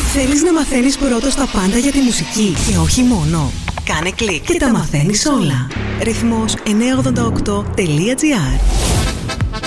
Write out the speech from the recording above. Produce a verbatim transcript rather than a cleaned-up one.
Θέλεις να μαθαίνεις πρώτος τα πάντα για τη μουσική και όχι μόνο? Κάνε κλικ και τα μαθαίνεις όλα. Ρυθμός εννιακόσια ογδόντα οκτώ τελεία τζι άρ.